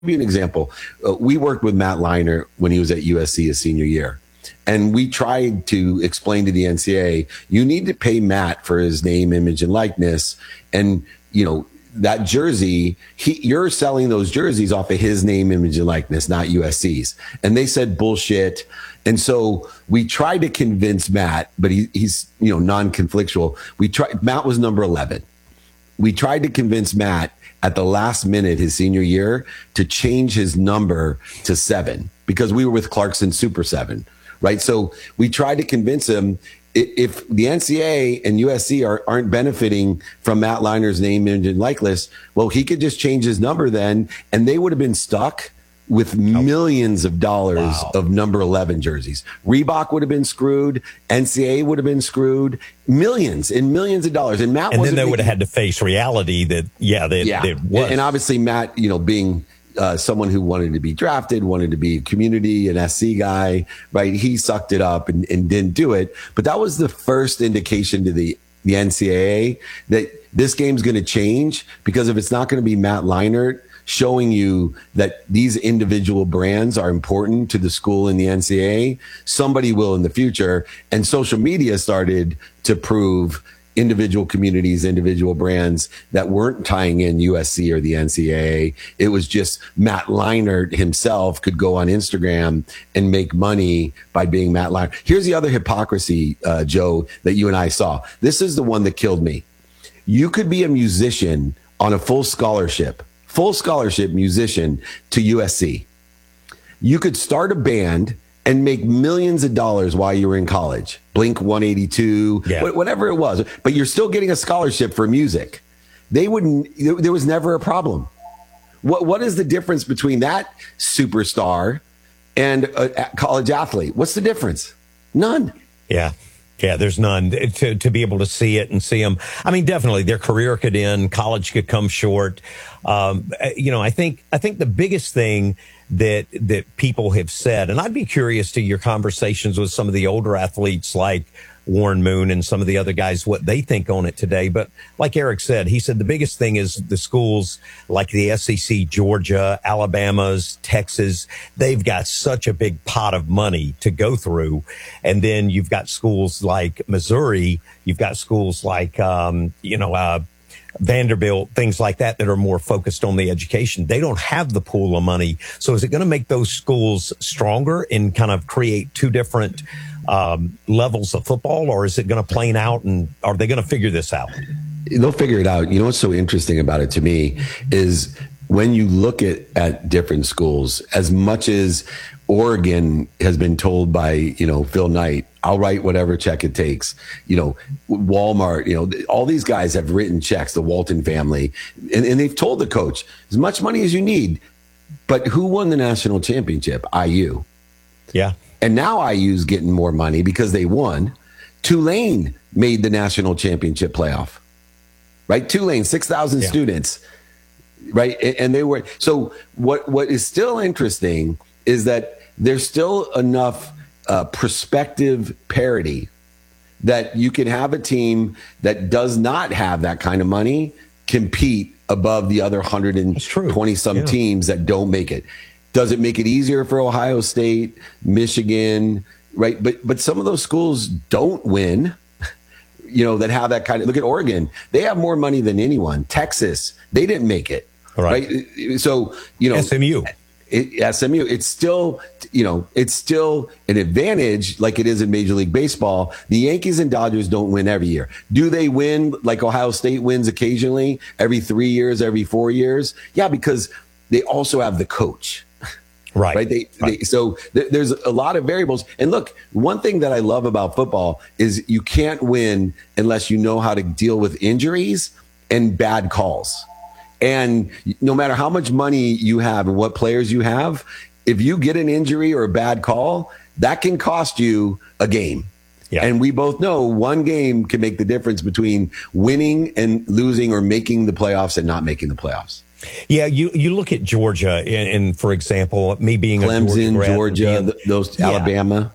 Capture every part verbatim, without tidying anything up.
give you an example. Uh, we worked with Matt Leinart when he was at U S C his senior year. And we tried to explain to the N C double A, you need to pay Matt for his name, image, and likeness. And, you know, that jersey, he, you're selling those jerseys off of his name, image, and likeness, not U S C's. And they said bullshit. And so we tried to convince Matt, but he, he's, you know, non-conflictual. We tried, Matt was number eleven. We tried to convince Matt at the last minute his senior year to change his number to seven because we were with Clarkson Super seven, right? So we tried to convince him if the N C double A and U S C are, aren't benefiting from Matt Leinart's name, image, and likeness, well, he could just change his number then, and they would have been stuck with millions of dollars wow. of number eleven jerseys. Reebok would have been screwed. N C double A would have been screwed. Millions and millions of dollars. And Matt, and then they would have had to face reality that, yeah, they, yeah. they was. And obviously Matt, you know, being uh, someone who wanted to be drafted, wanted to be a community, an S C guy, right? He sucked it up and, and didn't do it. But that was the first indication to the, the N C double A that this game's going to change, because if it's not going to be Matt Leinart showing you that these individual brands are important to the school in the N C double A, somebody will in the future. And social media started to prove individual communities, individual brands that weren't tying in U S C or the N C double A. It was just Matt Leinart himself could go on Instagram and make money by being Matt Leinart. Here's the other hypocrisy, uh, Joe, that you and I saw. This is the one that killed me. You could be a musician on a full scholarship, full scholarship musician to U S C. You could start a band and make millions of dollars while you were in college. Blink one eighty-two, yeah. whatever it was. But you're still getting a scholarship for music. They wouldn't, there was never a problem. What What is the difference between that superstar and a college athlete? What's the difference? None. Yeah. Yeah, there's none. To to be able to see it and see them. I mean, definitely their career could end, college could come short. Um, you know, I think I think the biggest thing that that people have said, and I'd be curious to your conversations with some of the older athletes like Warren Moon and some of the other guys, what they think on it today. But like Eric said, he said the biggest thing is the schools like the S E C, Georgia, Alabama's, Texas, they've got such a big pot of money to go through. And then you've got schools like Missouri, you've got schools like, um, you know, uh, Vanderbilt, things like that, that are more focused on the education. They don't have the pool of money. So is it going to make those schools stronger and kind of create two different um, levels of football, or is it going to plane out, and are they going to figure this out? They'll figure it out. You know what's so interesting about it to me is when you look at, at different schools, as much as Oregon has been told by, you know, Phil Knight, I'll write whatever check it takes. You know, Walmart, you know, all these guys have written checks, the Walton family, and, and they've told the coach as much money as you need. But who won the national championship? I U. Yeah. And now I U's getting more money because they won. Tulane made the national championship playoff, right? Tulane, six thousand yeah. students, right? And, and they were, so what, what is still interesting is that there's still enough uh, prospective parity that you can have a team that does not have that kind of money compete above the other one hundred twenty some yeah. teams that don't make it. Does it make it easier for Ohio State, Michigan, right? But but some of those schools don't win, you know, that have that kind of, look at Oregon. They have more money than anyone. Texas, they didn't make it, right? right? So, you know. S M U. It, S M U, it's still, you know, it's still an advantage like it is in Major League Baseball. The Yankees and Dodgers don't win every year. Do they win like Ohio State wins occasionally, every three years, every four years? Yeah, because they also have the coach. Right. Right. They, right. They, so th- there's a lot of variables. And look, one thing that I love about football is you can't win unless you know how to deal with injuries and bad calls. And no matter how much money you have and what players you have, if you get an injury or a bad call, that can cost you a game. Yeah. And we both know one game can make the difference between winning and losing, or making the playoffs and not making the playoffs. Yeah, you, you look at Georgia, and, and for example, me being Clemson, a Georgia, grad, Georgia, being, th- those yeah. Alabama.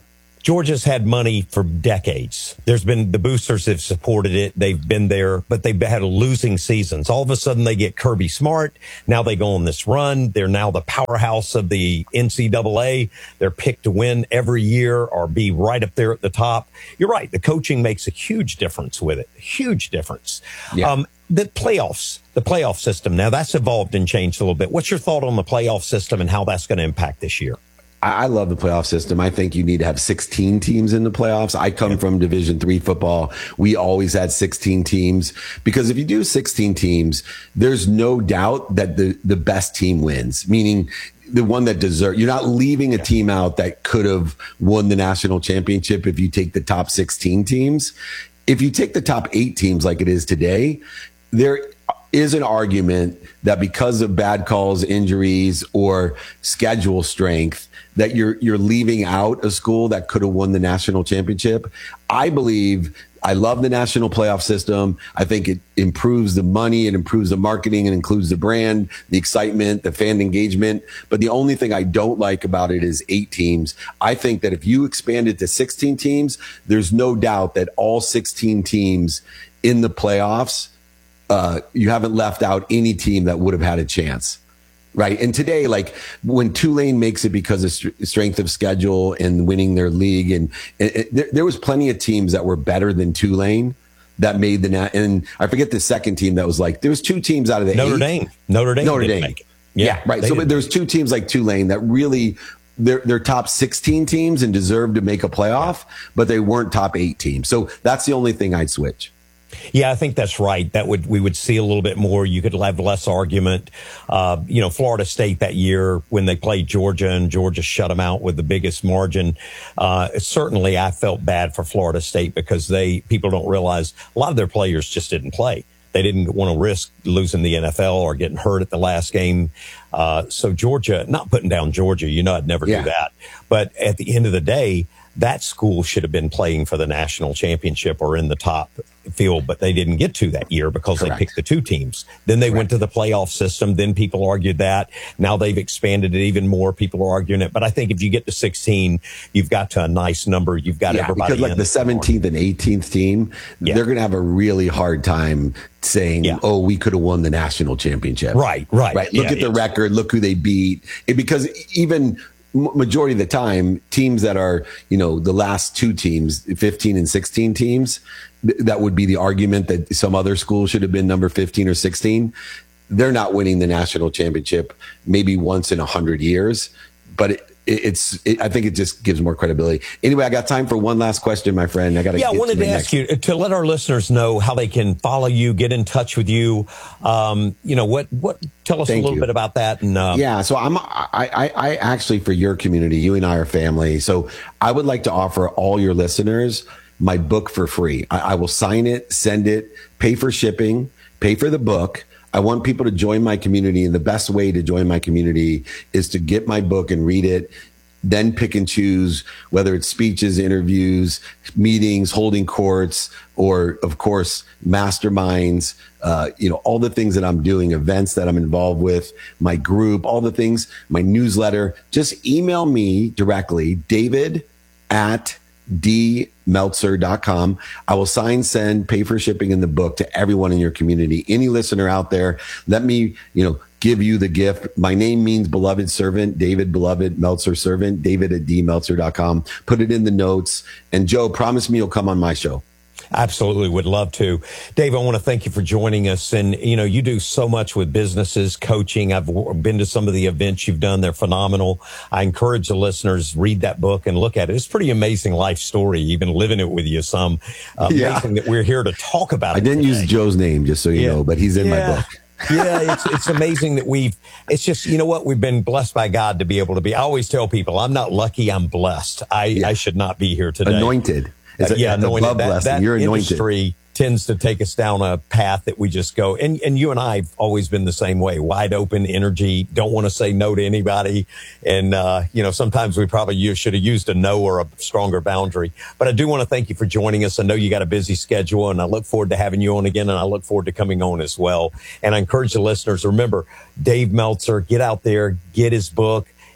Georgia's had money for decades. There's been the boosters have supported it. They've been there, but they've had losing seasons. All of a sudden they get Kirby Smart. Now they go on this run. They're now the powerhouse of the N C double A. They're picked to win every year or be right up there at the top. You're right. The coaching makes a huge difference with it. Huge difference. Yeah. Um, the playoffs, the playoff system. Now that's evolved and changed a little bit. What's your thought on the playoff system and how that's going to impact this year? I love the playoff system. I think you need to have sixteen teams in the playoffs. I come from Division three football. We always had sixteen teams because if you do sixteen teams, there's no doubt that the, the best team wins, meaning the one that deserves. You're not leaving a team out that could have won the national championship if you take the top sixteen teams. If you take the top eight teams like it is today, there is an argument that because of bad calls, injuries, or schedule strength, that you're you're leaving out a school that could have won the national championship. I believe I love the national playoff system. I think it improves the money, it improves the marketing, it includes the brand, the excitement, the fan engagement. But the only thing I don't like about it is eight teams. I think that if you expand it to sixteen teams, there's no doubt that all sixteen teams in the playoffs, uh, you haven't left out any team that would have had a chance. Right. And today, like when Tulane makes it because of st- strength of schedule and winning their league, and, and it, there, there was plenty of teams that were better than Tulane that made the na- and I forget the second team that was like there was two teams out of the Notre eight. Dame. Notre Dame. Notre Dame. Make it. Yeah, yeah, right. So but there's two teams like Tulane that really they're they're top sixteen teams and deserved to make a playoff, but they weren't top eight teams. So that's the only thing I'd switch. Yeah, I think that's right. That would we would see a little bit more. You could have less argument. Uh, you know, Florida State that year when they played Georgia and Georgia shut them out with the biggest margin. Uh, certainly, I felt bad for Florida State because they people don't realize a lot of their players just didn't play. They didn't want to risk losing the N F L or getting hurt at the last game. Uh, so Georgia, not putting down Georgia, you know, I'd never yeah. do that. But at the end of the day, that school should have been playing for the national championship or in the top field, but they didn't get to that year because Correct. They picked the two teams. Then they Correct. Went to the playoff system. Then people argued that. Now they've expanded it even more. People are arguing it. But I think if you get to sixteen, you've got to a nice number. You've got yeah, everybody because like in the seventeenth and eighteenth team, yeah. they're going to have a really hard time saying, yeah. oh, we could have won the national championship. Right, right. Right. Look yeah, at the record. Look who they beat. It, because even majority of the time, teams that are, you know, the last two teams, fifteen and sixteen teams, th- that would be the argument that some other school should have been number fifteen or sixteen. They're not winning the national championship maybe once in a hundred years, but it, it, it's, it, I think it just gives more credibility. Anyway, I got time for one last question, my friend. I got to Yeah, I wanted to, to ask you to let our listeners know how they can follow you, get in touch with you. Um, you know, what, what, tell us Thank a little you. bit about that. And, uh, yeah, so I'm, I, I, I actually, for your community, you and I are family. So I would like to offer all your listeners my book for free. I, I will sign it, send it, pay for shipping, pay for the book. I want people to join my community, and the best way to join my community is to get my book and read it, then pick and choose whether it's speeches, interviews, meetings, holding courts, or of course, masterminds, uh, you know, all the things that I'm doing, events that I'm involved with, my group, all the things, my newsletter. Just email me directly, David at d meltzer dot com. I will sign, send, pay for shipping in the book to everyone in your community. Any listener out there, let me, you know, give you the gift. My name means beloved servant, David Beloved Meltzer Servant, David at d meltzer dot com. Put it in the notes. And Joe, promise me you'll come on my show. Absolutely. Would love to. Dave, I want to thank you for joining us. And, you know, you do so much with businesses, coaching. I've been to some of the events you've done. They're phenomenal. I encourage the listeners, read that book and look at it. It's a pretty amazing life story, even living it with you some. Uh, yeah. Amazing that we're here to talk about I it. I didn't today. use Joe's name, just so you yeah. know, but he's in yeah. my book. yeah, it's it's amazing that we've, it's just, you know what, we've been blessed by God to be able to be. I always tell people, I'm not lucky, I'm blessed. I, yeah. I should not be here today. Anointed. It's a, uh, yeah, it's anointed. A blood that, blessing. that You're anointed. Industry tends to take us down a path that we just go. And and you and I have always been the same way. Wide open energy. Don't want to say no to anybody. And, uh, you know, sometimes we probably use, should have used a no or a stronger boundary. But I do want to thank you for joining us. I know you got a busy schedule, and I look forward to having you on again. And I look forward to coming on as well. And I encourage the listeners, remember, Dave Meltzer, get out there, get his book.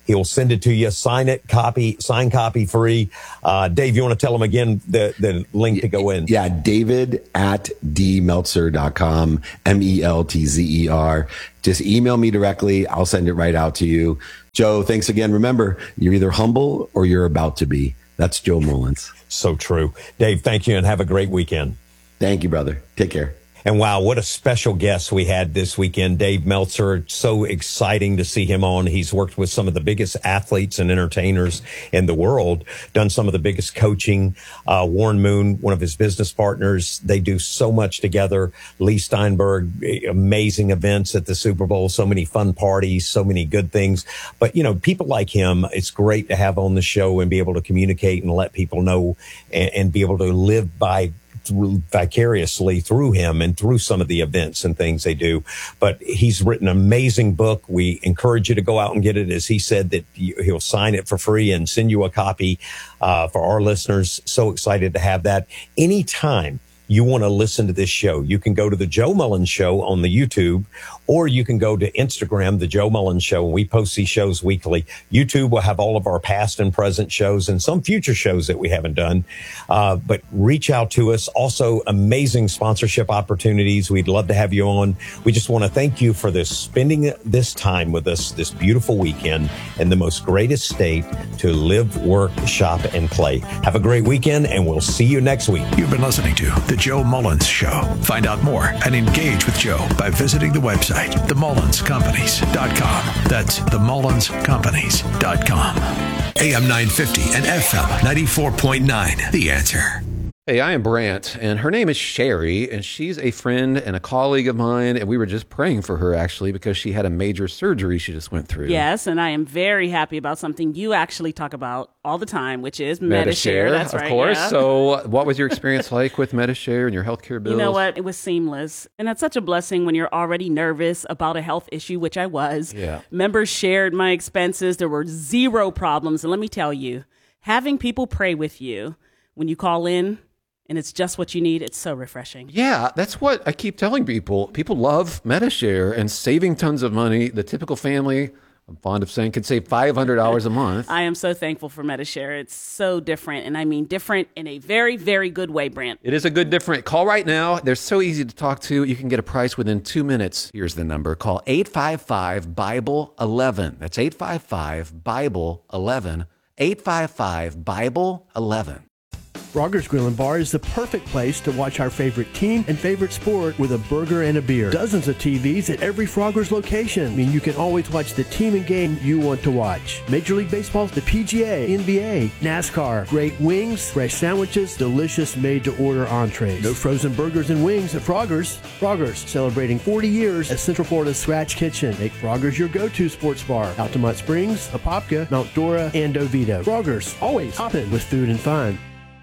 He'll send it to you, sign it, copy, sign copy free. Uh, Dave, you want to tell them again the, the link to go in? Yeah, David at d meltzer dot com, M E L T Z E R. Just email me directly. I'll send it right out to you. Joe, thanks again. Remember, you're either humble or you're about to be. That's Joe Mullins. So true. Dave, thank you and have a great weekend. Thank you, brother. Take care. And wow, what a special guest we had this weekend, Dave Meltzer. So exciting to see him on. He's worked with some of the biggest athletes and entertainers in the world, done some of the biggest coaching. Uh, Warren Moon, one of his business partners, they do so much together. Lee Steinberg, amazing events at the Super Bowl, so many fun parties, so many good things. But, you know, people like him, it's great to have on the show and be able to communicate and let people know and, and be able to live by through vicariously through him and through some of the events and things they do. But he's written an amazing book. We encourage you to go out and get it. As he said, that he'll sign it for free and send you a copy uh, for our listeners. So excited to have that. Anytime you want to listen to this show, you can go to the Joe Mullins Show on the YouTube, or you can go to Instagram, the Joe Mullins Show, and we post these shows weekly. YouTube will have all of our past and present shows and some future shows that we haven't done. Uh, but reach out to us. Also, amazing sponsorship opportunities. We'd love to have you on. We just want to thank you for this, spending this time with us this beautiful weekend in the most greatest state to live, work, shop, and play. Have a great weekend, and we'll see you next week. You've been listening to The Joe Mullins Show. Find out more and engage with Joe by visiting the website, the mullins companies dot com. That's the mullins companies dot com. A M nine fifty and F M ninety-four point nine. The Answer. Hey, I am Brant, and her name is Sherry, and she's a friend and a colleague of mine, and we were just praying for her, actually, because she had a major surgery she just went through. Yes, and I am very happy about something you actually talk about all the time, which is Medi-Share. Medi-Share, That's of right, course. yeah. So what was your experience like with Medi-Share and your healthcare bills? You know what? It was seamless, and that's such a blessing when you're already nervous about a health issue, which I was. Yeah. Members shared my expenses. There were zero problems, and let me tell you, having people pray with you when you call in, and it's just what you need, it's so refreshing. Yeah, that's what I keep telling people. People love Medi-Share and saving tons of money. The typical family, I'm fond of saying, can save five hundred dollars a month. I am so thankful for Medi-Share. It's so different, and I mean different in a very, very good way, Brant. It is a good different. Call right now. They're so easy to talk to. You can get a price within two minutes. Here's the number. Call eight five five, Bible eleven. That's eight five five, Bible eleven. eight five five, Bible eleven. Frogger's Grill and Bar is the perfect place to watch our favorite team and favorite sport with a burger and a beer. Dozens of T Vs at every Frogger's location mean you can always watch the team and game you want to watch. Major League Baseball, the P G A, N B A, NASCAR, great wings, fresh sandwiches, delicious made-to-order entrees. No frozen burgers and wings at Frogger's. Frogger's, celebrating forty years as Central Florida's Scratch Kitchen. Make Frogger's your go-to sports bar. Altamont Springs, Apopka, Mount Dora, and Oviedo. Frogger's, always hopping with food and fun.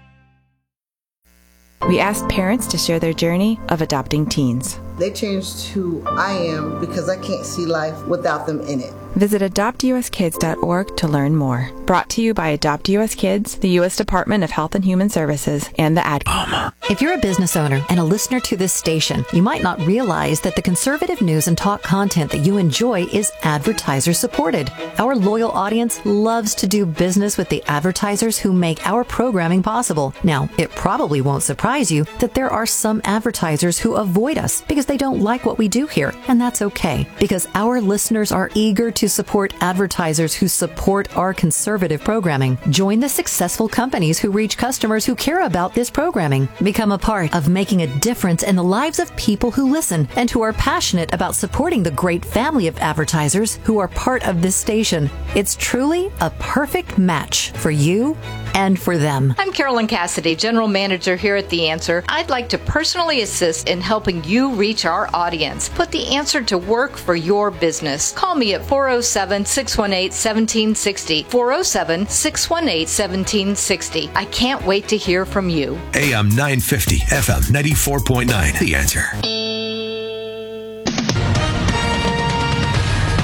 We asked parents to share their journey of adopting teens. They changed who I am because I can't see life without them in it. Visit adopt u s kids dot org to learn more. Brought to you by Adopt U S Kids, the U S Department of Health and Human Services, and the Ad. If you're a business owner and a listener to this station, you might not realize that the conservative news and talk content that you enjoy is advertiser supported. Our loyal audience loves to do business with the advertisers who make our programming possible. Now, it probably won't surprise you that there are some advertisers who avoid us because they don't like what we do here, and that's okay, because our listeners are eager to support advertisers who support our conservative programming. Join the successful companies who reach customers who care about this programming. Become a part of making a difference in the lives of people who listen and who are passionate about supporting the great family of advertisers who are part of this station. It's truly a perfect match for you and for them. I'm Carolyn Cassidy, General Manager here at The Answer. I'd like to personally assist in helping you reach our audience. Put The Answer to work for your business. Call me at four oh seven, six one eight, one seven six oh, four oh seven, six one eight, one seven six oh. I can't wait to hear from you. A M nine fifty, F M ninety-four point nine. The Answer. With S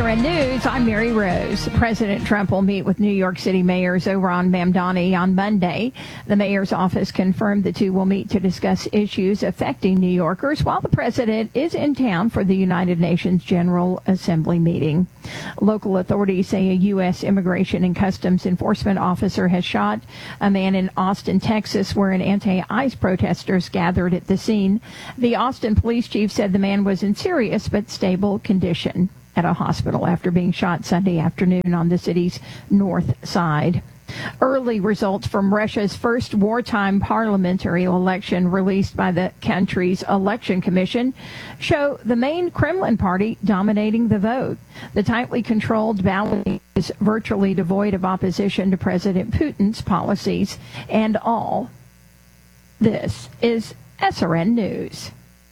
R N News, I'm Mary Rose. President Trump will meet with New York City Mayor Zohran Mamdani on Monday. The mayor's office confirmed the two will meet to discuss issues affecting New Yorkers while the president is in town for the United Nations General Assembly meeting. Local authorities say a U S Immigration and Customs Enforcement officer has shot a man in Austin, Texas, where an anti-ICE protesters gathered at the scene. The Austin police chief said the man was in serious but stable condition at a hospital after being shot Sunday afternoon on the city's north side. Early results from Russia's first wartime parliamentary election released by the country's election commission show the main Kremlin party dominating the vote. The tightly controlled ballot is virtually devoid of opposition to President Putin's policies. And all this is S R N News.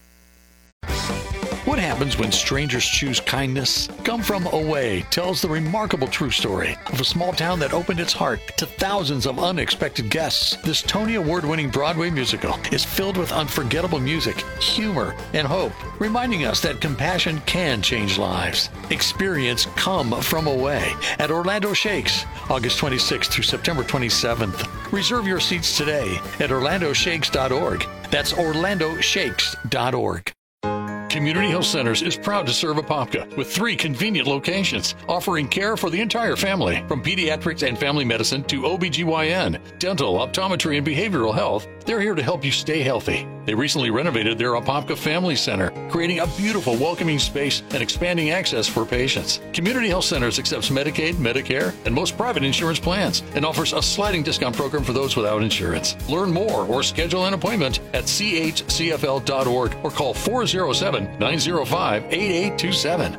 What happens when strangers choose kindness? Come From Away tells the remarkable true story of a small town that opened its heart to thousands of unexpected guests. This Tony Award-winning Broadway musical is filled with unforgettable music, humor, and hope, reminding us that compassion can change lives. Experience Come From Away at Orlando Shakes, August twenty-sixth through September twenty-seventh. Reserve your seats today at orlando shakes dot org. That's orlando shakes dot org. Community Health Centers is proud to serve Apopka with three convenient locations, offering care for the entire family, from pediatrics and family medicine to O B G Y N, dental, optometry, and behavioral health. They're here to help you stay healthy. They recently renovated their Apopka Family Center, creating a beautiful, welcoming space and expanding access for patients. Community Health Centers accepts Medicaid, Medicare, and most private insurance plans, and offers a sliding discount program for those without insurance. Learn more or schedule an appointment at c h c f l dot org or call four oh seven, nine oh five, eight eight two seven.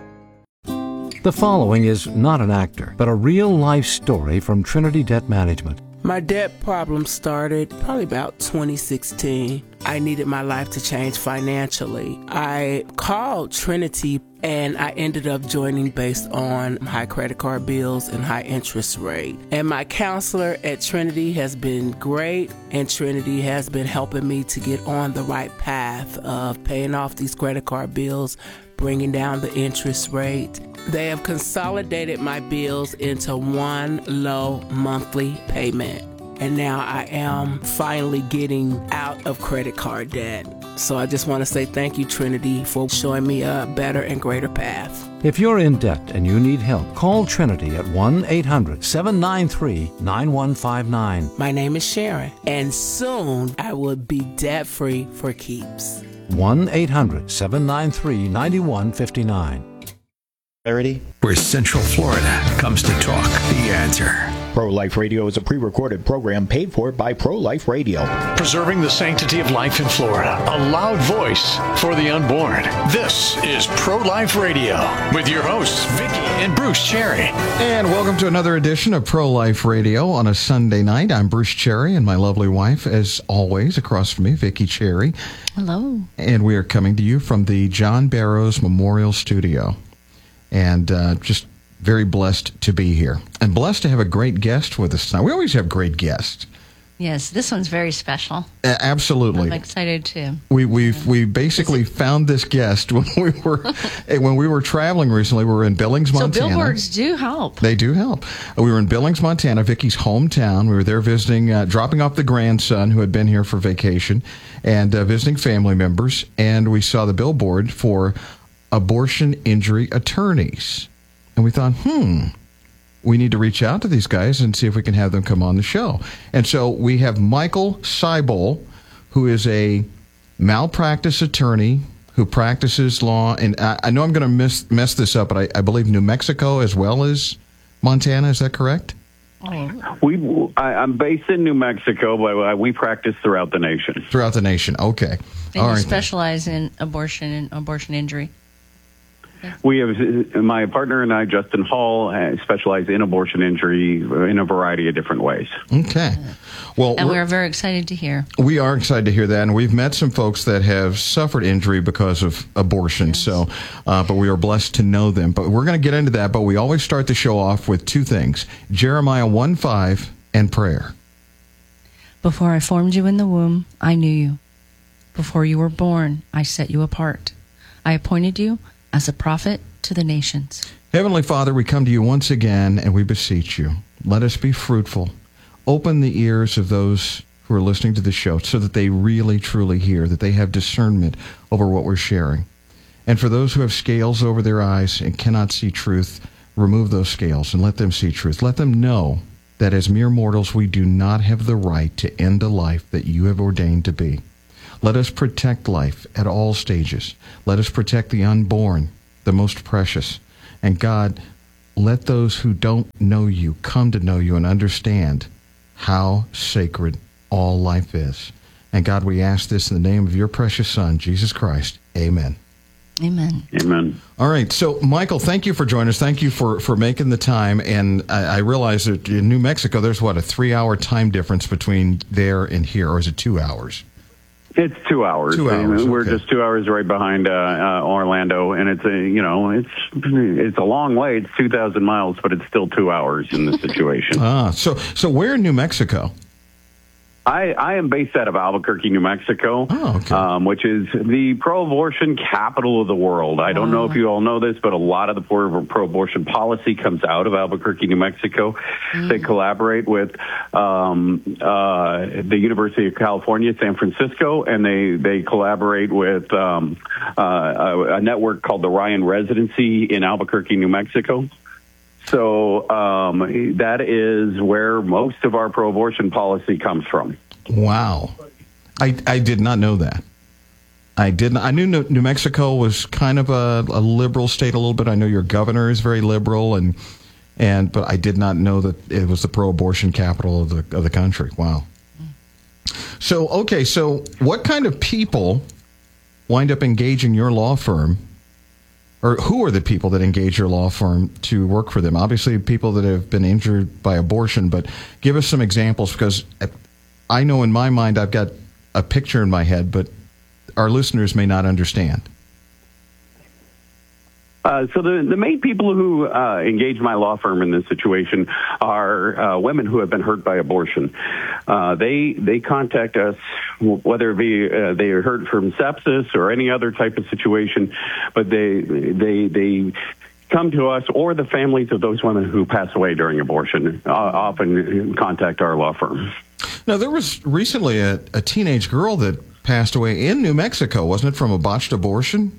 The following is not an actor, but a real-life story from Trinity Debt Management. My debt problem started probably about twenty sixteen. I needed my life to change financially. I called Trinity and I ended up joining based on high credit card bills and high interest rate. And my counselor at Trinity has been great, and Trinity has been helping me to get on the right path of paying off these credit card bills, bringing down the interest rate. They have consolidated my bills into one low monthly payment. And now I am finally getting out of credit card debt. So I just want to say thank you, Trinity, for showing me a better and greater path. If you're in debt and you need help, call Trinity at one eight hundred, seven nine three, nine one five nine. My name is Sharon, and soon I will be debt-free for keeps. one eight hundred, seven nine three, nine one five nine. Where Central Florida comes to talk. The Answer. Pro-Life Radio is a pre-recorded program paid for by Pro-Life Radio. Preserving the sanctity of life in Florida. A loud voice for the unborn. This is Pro-Life Radio with your hosts, Vicky and Bruce Cherry. And welcome to another edition of Pro-Life Radio on a Sunday night. I'm Bruce Cherry, and my lovely wife, as always, across from me, Vicky Cherry. Hello. And we are coming to you from the John Barrows Memorial Studio. And uh, just very blessed to be here. And blessed to have a great guest with us tonight. We always have great guests. Yes, this one's very special. Uh, absolutely. I'm excited too. We we we basically found this guest when we were when we were traveling recently. We were in Billings, Montana. So billboards do help. They do help. We were in Billings, Montana, Vicky's hometown. We were there visiting, uh, dropping off the grandson who had been here for vacation, and uh, visiting family members. And we saw the billboard for abortion injury attorneys. And we thought, hmm, we need to reach out to these guys and see if we can have them come on the show. And so we have Michael Seibel, who is a malpractice attorney who practices law. And I, I know I'm going to mess, mess this up, but I, I believe New Mexico as well as Montana. Is that correct? We, I, I'm based in New Mexico, but we practice throughout the nation. Throughout the nation. Okay. And All you right. specialize in abortion and abortion injury. We have, my partner and I, Justin Hall, specialize in abortion injury in a variety of different ways. Okay. Well, and we're very excited to hear. We are excited to hear that, and we've met some folks that have suffered injury because of abortion. Yes. So, uh, but we are blessed to know them. But we're going to get into that. But we always start the show off with two things: Jeremiah one five and prayer. Before I formed you in the womb, I knew you. Before you were born, I set you apart. I appointed you as a prophet to the nations. Heavenly Father, we come to you once again and we beseech you. Let us be fruitful. Open the ears of those who are listening to the show so that they really, truly hear, that they have discernment over what we're sharing. And for those who have scales over their eyes and cannot see truth, remove those scales and let them see truth. Let them know that as mere mortals, we do not have the right to end a life that you have ordained to be. Let us protect life at all stages. Let us protect the unborn, the most precious. And God, let those who don't know you come to know you and understand how sacred all life is. And God, we ask this in the name of your precious Son, Jesus Christ. Amen. Amen. Amen. All right. So, Michael, thank you for joining us. Thank you for, for making the time. And I, I realize that in New Mexico, there's, what, a three-hour time difference between there and here, or is it two hours? It's two hours. Two hours. We're okay. just two hours right behind uh, uh, Orlando, and it's a you know it's it's a long way. It's two thousand miles, but it's still two hours in this situation. Ah, so so where in New Mexico? I, I am based out of Albuquerque, New Mexico, oh, okay. um, which is the pro-abortion capital of the world. I don't know if you all know this, but a lot of the pro-abortion policy comes out of Albuquerque, New Mexico. Mm. They collaborate with um, uh, the University of California, San Francisco, and they, they collaborate with um, uh, a, a network called the Ryan Residency in Albuquerque, New Mexico. So um, that is where most of our pro-abortion policy comes from. Wow. I, I did not know that. I didn't. I knew New Mexico was kind of a, a liberal state a little bit. I know your governor is very liberal, and and but I did not know that it was the pro-abortion capital of the of the country. Wow. So, okay, so what kind of people wind up engaging your law firm? Or who are the people that engage your law firm to work for them? Obviously, people that have been injured by abortion, but give us some examples, because I know in my mind I've got a picture in my head, but our listeners may not understand. Uh, so the, the main people who uh, engage my law firm in this situation are uh, women who have been hurt by abortion. Uh, they they contact us, whether it be uh, they are hurt from sepsis or any other type of situation, but they they they come to us, or the families of those women who pass away during abortion uh, often contact our law firm. Now, there was recently a, a teenage girl that passed away in New Mexico, wasn't it, from a botched abortion?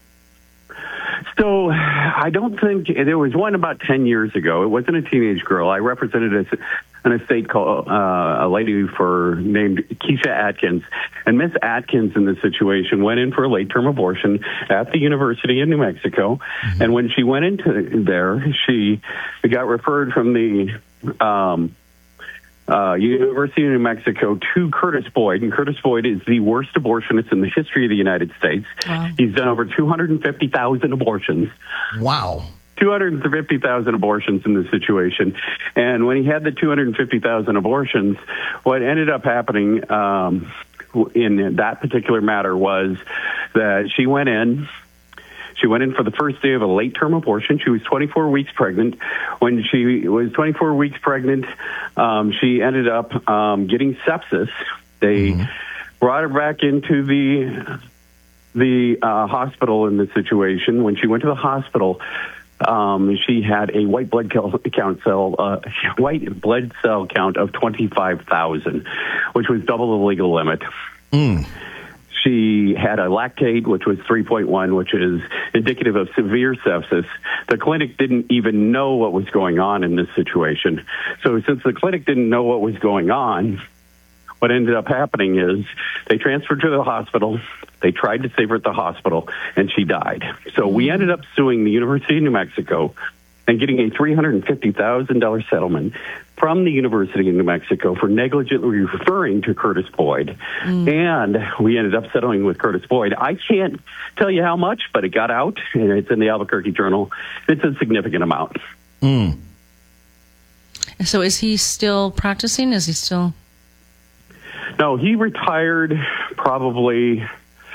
So I don't think there was one about ten years ago. It wasn't a teenage girl. I represented an estate called uh, a lady for named Keisha Atkins, and Miss Atkins in this situation went in for a late term abortion at the University of New Mexico. Mm-hmm. And when she went into there, she got referred from the um, Uh, University of New Mexico to Curtis Boyd, and Curtis Boyd is the worst abortionist in the history of the United States. Wow. He's done over two hundred fifty thousand abortions. Wow. two hundred fifty thousand abortions in this situation. And when he had the two hundred fifty thousand abortions, what ended up happening um, in that particular matter was that she went in, She went in for the first day of a late-term abortion. She was twenty-four weeks pregnant. When she was twenty-four weeks pregnant, um, she ended up um, getting sepsis. They mm-hmm. brought her back into the the uh, hospital in the situation. When she went to the hospital, um, she had a white blood count cell, uh, white blood cell count of twenty-five thousand, which was double the legal limit. Mm. She had a lactate, which was three point one, which is indicative of severe sepsis. The clinic didn't even know what was going on in this situation. So since the clinic didn't know what was going on, what ended up happening is they transferred her to the hospital. They tried to save her at the hospital, and she died. So we ended up suing the University of New Mexico and getting a three hundred fifty thousand dollars settlement from the University of New Mexico for negligently referring to Curtis Boyd. Mm. And we ended up settling with Curtis Boyd. I can't tell you how much, but it got out, and it's in the Albuquerque Journal. It's a significant amount. Mm. So is he still practicing? Is he still... No, he retired probably...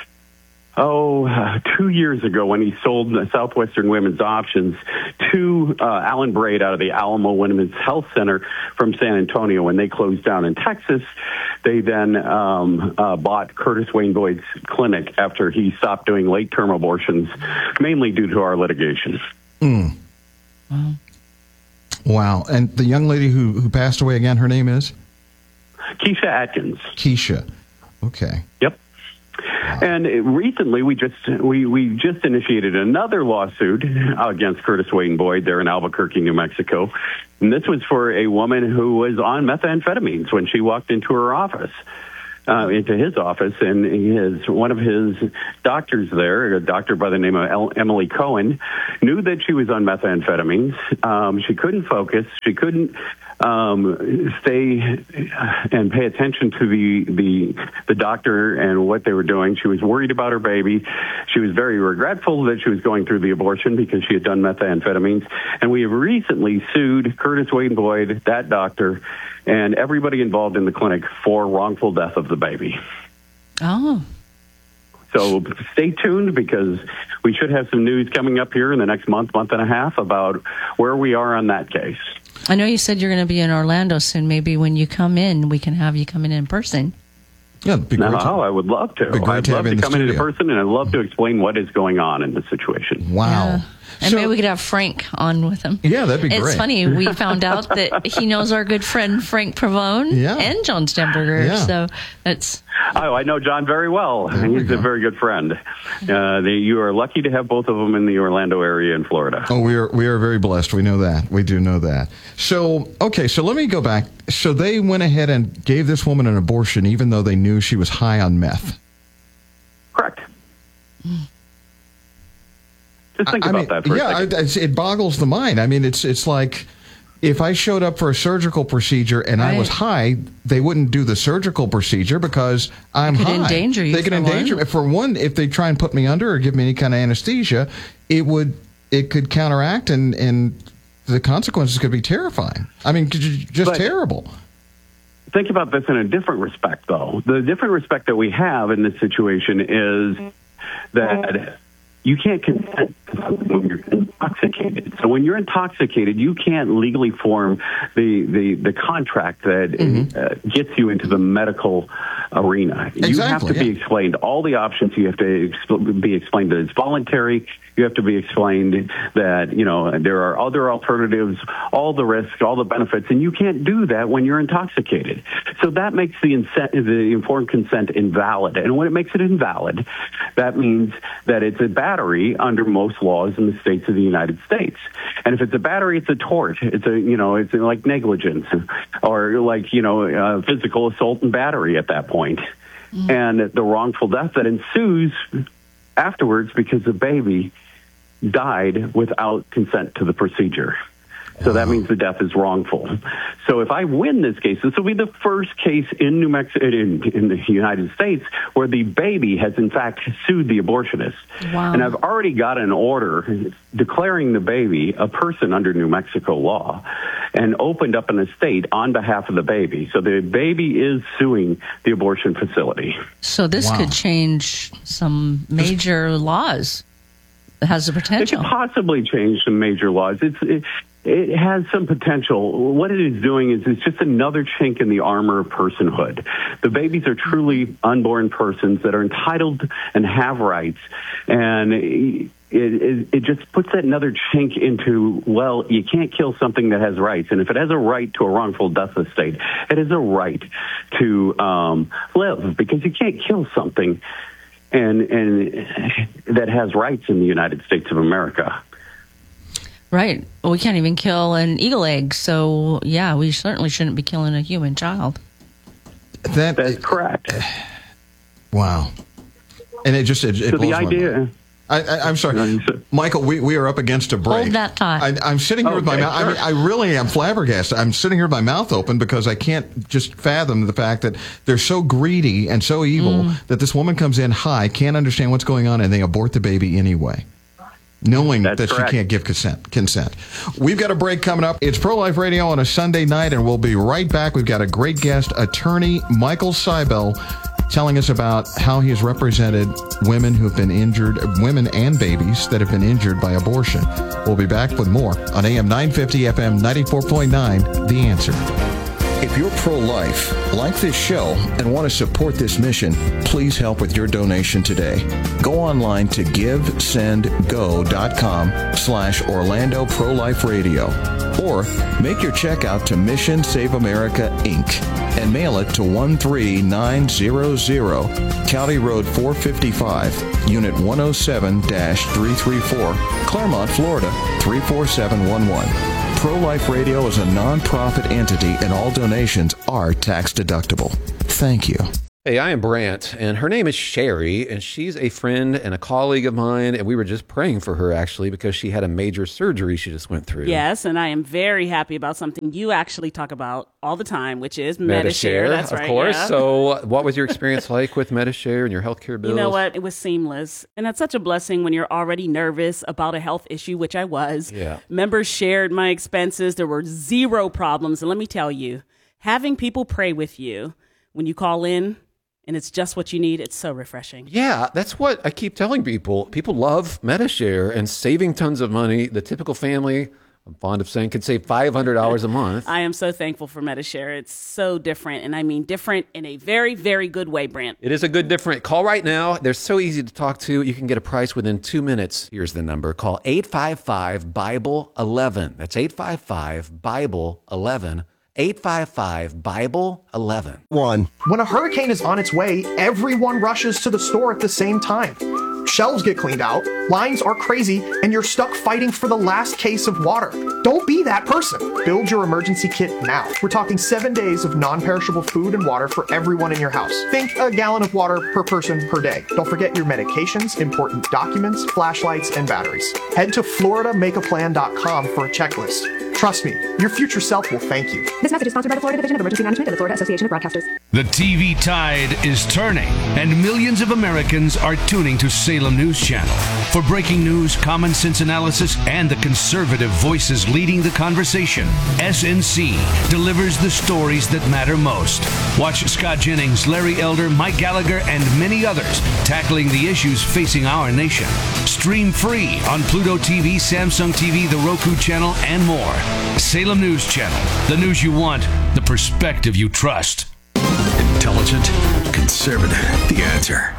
Oh, uh, two years ago when he sold Southwestern Women's Options to uh, Alan Braid out of the Alamo Women's Health Center from San Antonio. When they closed down in Texas, they then um, uh, bought Curtis Wayne Boyd's clinic after he stopped doing late-term abortions, mainly due to our litigation. Mm. Wow. Wow. And the young lady who, who passed away again, her name is? Keisha Atkins. Keisha. Okay. Yep. And recently, we just we, we just initiated another lawsuit against Curtis Wade and Boyd there in Albuquerque, New Mexico. And this was for a woman who was on methamphetamines when she walked into her office, uh, into his office, and his one of his doctors there, a doctor by the name of El- Emily Cohen, knew that she was on methamphetamines. Um, she couldn't focus. She couldn't Um, stay and pay attention to the, the the doctor and what they were doing. She was worried about her baby. She was very regretful that she was going through the abortion because she had done methamphetamines. And we have recently sued Curtis Wade and Boyd, that doctor, and everybody involved in the clinic for wrongful death of the baby. Oh. So stay tuned, because we should have some news coming up here in the next month, month and a half about where we are on that case. I know you said you're going to be in Orlando soon. Maybe when you come in, we can have you come in in person. Yeah, it'd be great. No, to, I would love to. be great I'd to love have to in come the in in studio. person, and I'd love to explain what is going on in the situation. Wow. Yeah. And So- maybe we could have Frank on with him. Yeah, that'd be It's great. funny. We found out that he knows our good friend Frank Pavone Yeah. and John Stemberger. Yeah. So that's... Oh, I know John very well. He's a very good friend. Uh, they, you are lucky to have both of them in the Orlando area in Florida. Oh, we are we are very blessed. We know that. We do know that. So, okay, so let me go back. So they went ahead and gave this woman an abortion even though they knew she was high on meth. Correct. Just think I about mean, that for yeah, a second. I, it's, it boggles the mind. I mean, it's it's like if I showed up for a surgical procedure and I was Right. high, they wouldn't do the surgical procedure because I'm They could high. endanger you They could for endanger one. me. For one, if they try and put me under or give me any kind of anesthesia, it would it could counteract and and the consequences could be terrifying. I mean, j- just But- terrible. Think about this in a different respect, though. The different respect that we have in this situation is that you can't consent to something when you're intoxicated. So when you're intoxicated, you can't legally form the, the, the contract that uh, gets you into the medical arena. you have Exactly, to be yeah. explained all the options. You have to exp- be explained that it's voluntary. You have to be explained that, you know, there are other alternatives, all the risks, all the benefits, and you can't do that when you're intoxicated. So that makes the, incent- the informed consent invalid. And when it makes it invalid, that means that it's a battery under most laws in the states of the United States. And if it's a battery, it's a tort. It's a, you know, it's like negligence or like, you know, uh, physical assault and battery at that point. Mm. And the wrongful death that ensues afterwards because the baby died without consent to the procedure. So that means the death is wrongful. So if I win this case, this will be the first case in New Mexico, in, in the United States, where the baby has in fact sued the abortionist. Wow. And I've already got an order declaring the baby a person under New Mexico law and opened up an estate on behalf of the baby. So the baby is suing the abortion facility. So this Wow. could change some major laws. It has the It potential. could possibly change some major laws. It's it, it has some potential. What it is doing is it's just another chink in the armor of personhood. The babies are truly unborn persons that are entitled and have rights, and it, it, it just puts that another chink into, well, you can't kill something that has rights, and if it has a right to a wrongful death estate, it has a right to um, live, because you can't kill something and and that has rights in the United States of America. Right. Well, we can't even kill an eagle egg. So, yeah, we certainly shouldn't be killing a human child. That, That's correct. Wow. And it just it, it So blows the my idea- mind. I, I, I'm sorry, Michael. We, we are up against a break. Hold that thought. I, I'm sitting here with my Okay, mouth. I mean, sure. I really am flabbergasted. I'm sitting here with my mouth open because I can't just fathom the fact that they're so greedy and so evil Mm. that this woman comes in high, can't understand what's going on, and they abort the baby anyway, knowing That's that correct. she can't give consent. Consent. We've got a break coming up. It's Pro Life Radio on a Sunday night, and we'll be right back. We've got a great guest, attorney Michael Seibel, telling us about how he has represented women who have been injured, women and babies that have been injured by abortion. We'll be back with more on A M nine fifty, F M ninety-four point nine, The Answer. If you're pro-life, like this show, and want to support this mission, please help with your donation today. Go online to givesendgo.com slash Orlando Pro-Life Radio, or make your check out to Mission Save America, Incorporated, and mail it to one three nine zero zero, County Road four fifty-five, Unit one oh seven dash three three four, Claremont, Florida three four seven one one. Pro-Life Radio is a non-profit entity, and all donations are tax deductible. Thank you. Hey, I am Brant, and her name is Sherry, and she's a friend and a colleague of mine, and we were just praying for her, actually, because she had a major surgery she just went through. Yes, and I am very happy about something you actually talk about all the time, which is Medi-Share. That's right, of course. yeah. So what was your experience like with Medi-Share and your healthcare bills? You know what? It was seamless, and that's such a blessing when you're already nervous about a health issue, which I was. Yeah. Members shared my expenses. There were zero problems, and let me tell you, having people pray with you when you call in, and it's just what you need, it's so refreshing. Yeah, that's what I keep telling people. People love Medi-Share and saving tons of money. The typical family, I'm fond of saying, can save five hundred dollars a month. I am so thankful for Medi-Share. It's so different, and I mean different in a very, very good way, Brant. It is a good different. Call right now. They're so easy to talk to. You can get a price within two minutes. Here's the number. Call eight five five, Bible eleven. That's eight five five, Bible eleven. eight five five, Bible eleven. One. When a hurricane is on its way, everyone rushes to the store at the same time. Shelves get cleaned out, lines are crazy, and you're stuck fighting for the last case of water. Don't be that person. Build your emergency kit now. We're talking seven days of non-perishable food and water for everyone in your house. Think a gallon of water per person per day. Don't forget your medications, important documents, flashlights, and batteries. Head to Florida Make A Plan dot com for a checklist. Trust me, your future self will thank you. This message is sponsored by the Florida Division of Emergency Management and the Florida Association of Broadcasters. The T V tide is turning, and millions of Americans are tuning to Salem News Channel for breaking news, common sense analysis, and the conservative voices leading the conversation. S N C delivers the stories that matter most. Watch Scott Jennings, Larry Elder, Mike Gallagher, and many others tackling the issues facing our nation. Stream free on Pluto T V, Samsung T V, the Roku channel, and more. Salem News Channel. The news you want, the perspective you trust. Intelligent, conservative, the answer.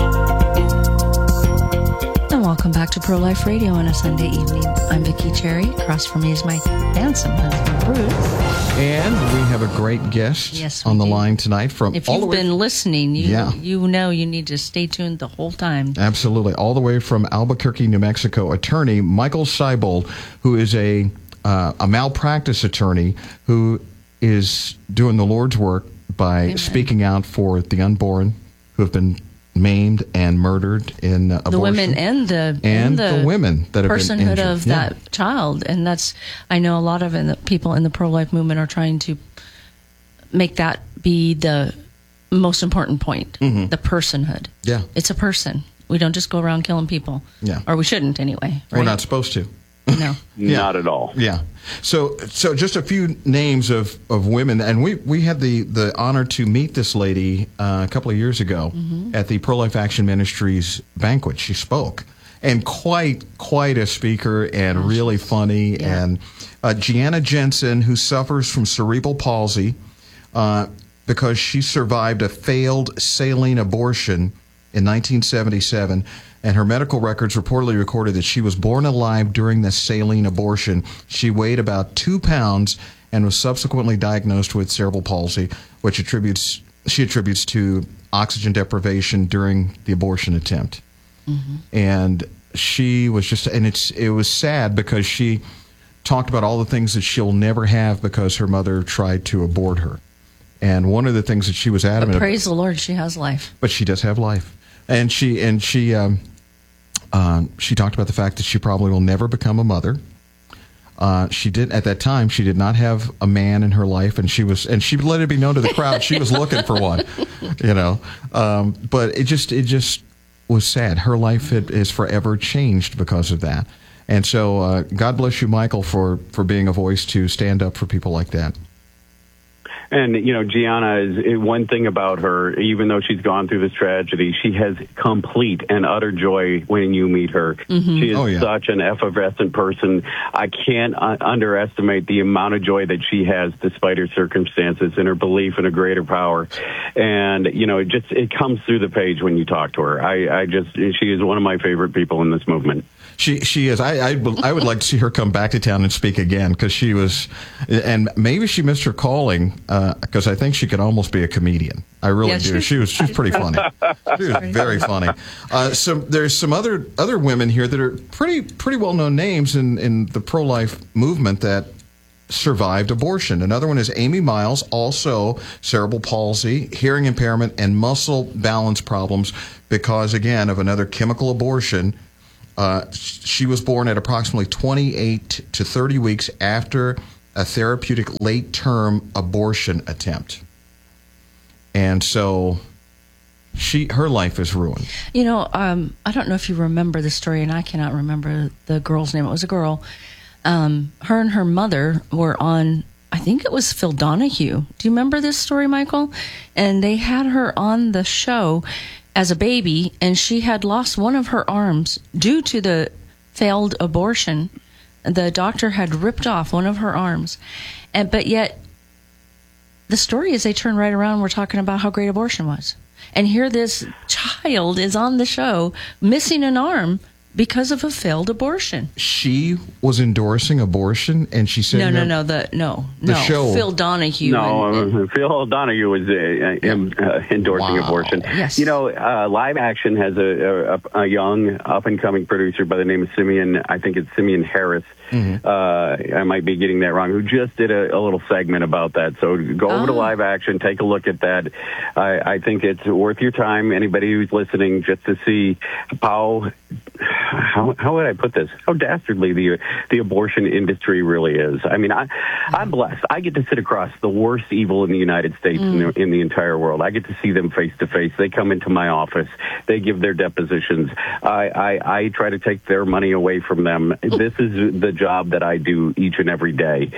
And welcome back to Pro Life Radio on a Sunday evening. I'm Vicki Cherry. Across from me is my handsome husband, Bruce. And we have a great guest yes, we on the do. line tonight from If all you've the way been listening, you Yeah. you know you need to stay tuned the whole time. Absolutely. All the way from Albuquerque, New Mexico, attorney Michael Seibold, who is a uh, a malpractice attorney who is doing the Lord's work by Amen. speaking out for the unborn who have been maimed and murdered in uh, abortion. The women and the and the, the women that have been personhood injured. of Yeah. that child, and that's I know a lot of in the, people in the pro-life movement are trying to make that be the most important point. Mhm. The personhood. Yeah. It's a person. We don't just go around killing people. Yeah. Or we shouldn't anyway. We're right? not supposed to. No. Yeah. Not at all. Yeah. So, so just a few names of, of women, and we, we had the, the honor to meet this lady uh, a couple of years ago Mhm. at the Pro-Life Action Ministries banquet. She spoke, and quite quite a speaker, and really funny. Yeah. And uh, Gianna Jensen, who suffers from cerebral palsy uh, because she survived a failed saline abortion in nineteen seventy-seven. And her medical records reportedly recorded that she was born alive during the saline abortion. She weighed about two pounds and was subsequently diagnosed with cerebral palsy, which attributes she attributes to oxygen deprivation during the abortion attempt. Mm-hmm. And she was just, and it's it was sad because she talked about all the things that she'll never have because her mother tried to abort her. And one of the things that she was adamant But about, praise the Lord, she has life. but she does have life. And she and she um, um, she talked about the fact that she probably will never become a mother. Uh, she did at that time. She did not have a man in her life, and she was and she let it be known to the crowd she was looking for one. You know, um, but it just it just was sad. Her life had, is forever changed because of that. And so, uh, God bless you, Michael, for for being a voice to stand up for people like that. And, you know, Gianna is one thing about her, even though she's gone through this tragedy, she has complete and utter joy when you meet her. Mm-hmm. She is oh, yeah. such an effervescent person. I can't uh, underestimate the amount of joy that she has despite her circumstances and her belief in a greater power. And, you know, it just, it comes through the page when you talk to her. I, I just, she is one of my favorite people in this movement. She she is. I, I I would like to see her come back to town and speak again, because she was, and maybe she missed her calling, because uh, I think she could almost be a comedian. I really yeah, do. She was she's pretty funny. She was very funny. Uh, so there's some other other women here that are pretty pretty well known names in in the pro life movement that survived abortion. Another one is Amy Miles, also cerebral palsy, hearing impairment, and muscle balance problems because, again, of another chemical abortion. Uh, she was born at approximately twenty-eight to thirty weeks after a therapeutic late-term abortion attempt. And so she, her life is ruined. You know, um, I don't know if you remember the story, and I cannot remember the girl's name. It was a girl. Um, her and her mother were on, I think it was Phil Donahue. Do you remember this story, Michael? And they had her on the show as a baby, and she had lost one of her arms due to the failed abortion. The doctor had ripped off one of her arms. And but yet, the story is they turn right around and we're talking about how great abortion was. And here this child is on the show missing an arm because of a failed abortion. She was endorsing abortion, and she said, "No, no, no, the no, the no." Show. Phil Donahue. No, and, and, Phil Donahue was uh, uh, endorsing wow. abortion. Yes. You know, uh, Live Action has a, a, a young, up and coming producer by the name of Simeon. I think it's Simeon Harris. Mm-hmm. Uh, I might be getting that wrong. Who just did a, a little segment about that? So go over oh. to Live Action, take a look at that. I, I think it's worth your time. Anybody who's listening, just to see how. How, how would I put this? How dastardly the the abortion industry really is. I mean, I, I'm blessed. I get to sit across the worst evil in the United States mm. in, the, in the entire world. I get to see them face to face. They come into my office. They give their depositions. I, I, I try to take their money away from them. This is the job that I do each and every day.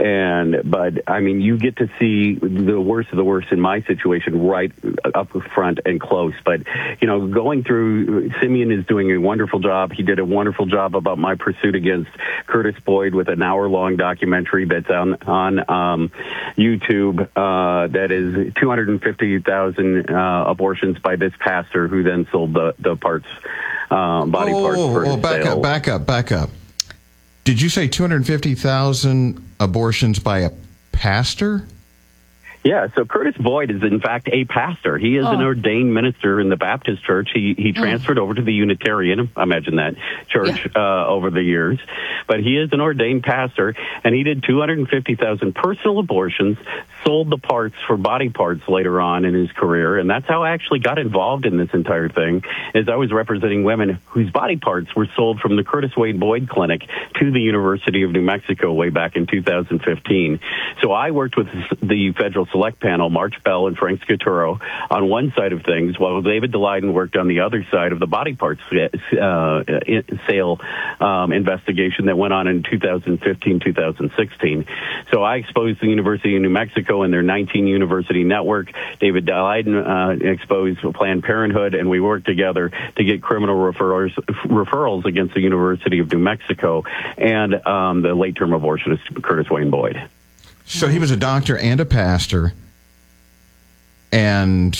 And but I mean, you get to see the worst of the worst in my situation right up front and close. But you know, going through, Simeon is doing a wonderful job. He did a wonderful job about my pursuit against Curtis Boyd with an hour-long documentary that's on on um, YouTube. Uh, that is two hundred fifty thousand uh, abortions by this pastor, who then sold the the parts, uh, body oh, parts for oh, back sale. up, back up, back up. Did you say two hundred fifty thousand abortions by a pastor? Yeah, so Curtis Boyd is, in fact, a pastor. He is oh. an ordained minister in the Baptist church. He he transferred oh. over to the Unitarian, imagine that, church yeah. uh, over the years. But he is an ordained pastor, and he did two hundred fifty thousand personal abortions, sold the parts for body parts later on in his career, and that's how I actually got involved in this entire thing, is I was representing women whose body parts were sold from the Curtis Wayne Boyd Clinic to the University of New Mexico way back in two thousand fifteen. So I worked with the Federal Select Panel, March Bell and Frank Scaturo, on one side of things, while David Daleiden worked on the other side of the body parts uh, sale um, investigation that went on in two thousand fifteen, two thousand sixteen. So I exposed the University of New Mexico and their nineteen university network. David Daleiden uh, exposed Planned Parenthood, and we worked together to get criminal referrals, referrals against the University of New Mexico and um, the late-term abortionist Curtis Wayne Boyd. So he was a doctor and a pastor, and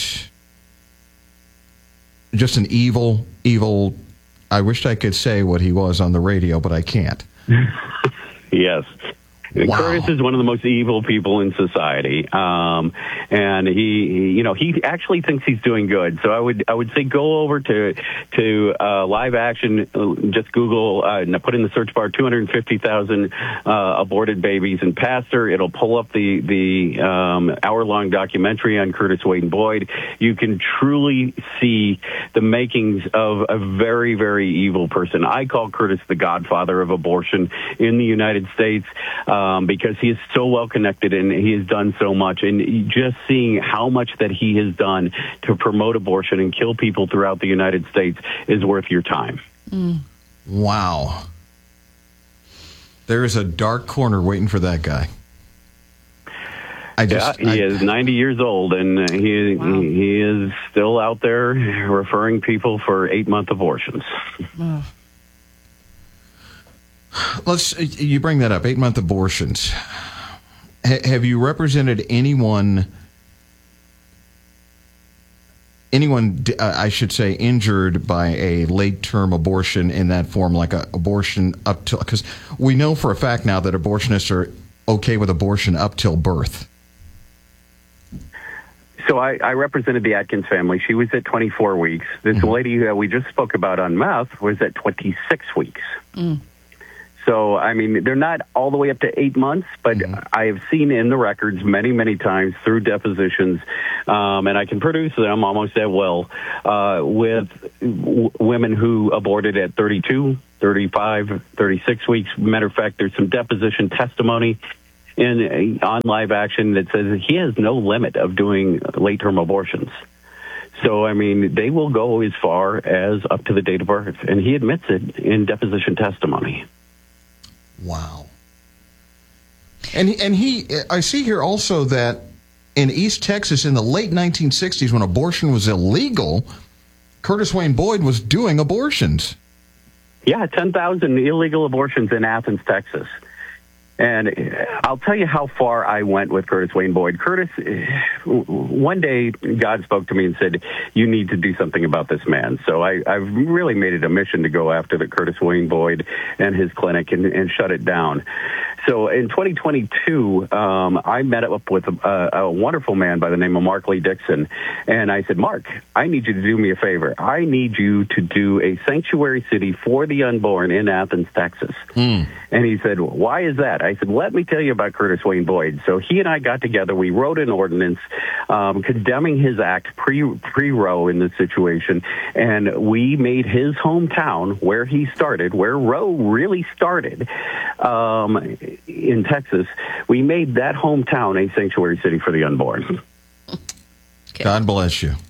just an evil, evil, I wished I could say what he was on the radio, but I can't. Yes. Wow. Curtis is one of the most evil people in society, um, and he, he, you know, he actually thinks he's doing good. So I would, I would say, go over to to uh, Live Action, just Google, uh, and put in the search bar two hundred fifty thousand uh, aborted babies and pastor. It'll pull up the the um, hour long documentary on Curtis Wayne Boyd. You can truly see the makings of a very, very evil person. I call Curtis the godfather of abortion in the United States. Uh, Um, because he is so well connected and he has done so much. And just seeing how much that he has done to promote abortion and kill people throughout the United States is worth your time. Mm. Wow. There is a dark corner waiting for that guy. I just, yeah, he I, is ninety years old, and he wow. he, he is still out there referring people for eight-month abortions. Oh. Let's. You bring that up, eight-month abortions. H- have you represented anyone, anyone, uh, I should say, injured by a late-term abortion in that form, like a abortion up till, because we know for a fact now that abortionists are okay with abortion up till birth. So I, I represented the Atkins family. She was at twenty-four weeks. This mm-hmm. lady that we just spoke about on meth was at twenty-six weeks. Mm. So, I mean, they're not all the way up to eight months, but mm-hmm. I have seen in the records many, many times through depositions, um, and I can produce them almost at will, uh, with w- women who aborted at thirty-two, thirty-five, thirty-six weeks. Matter of fact, there's some deposition testimony in on Live Action that says he has no limit of doing late-term abortions. So, I mean, they will go as far as up to the date of birth, and he admits it in deposition testimony. Wow. And and he, I see here also that in East Texas in the late nineteen sixties, when abortion was illegal, Curtis Wayne Boyd was doing abortions. Yeah, ten thousand illegal abortions in Athens, Texas. And I'll tell you how far I went with Curtis Wayne Boyd. Curtis, one day God spoke to me and said, you need to do something about this man. So I, I've really made it a mission to go after the Curtis Wayne Boyd and his clinic and, and shut it down. So in twenty twenty-two, um, I met up with a, a wonderful man by the name of Mark Lee Dixon. And I said, Mark, I need you to do me a favor. I need you to do a sanctuary city for the unborn in Athens, Texas. Mm. And he said, why is that? I said, let me tell you about Curtis Wayne Boyd. So he and I got together. We wrote an ordinance um, condemning his act pre, pre-Roe in this situation. And we made his hometown, where he started, where Roe really started, um, in Texas, we made that hometown a sanctuary city for the unborn. Okay. God bless you.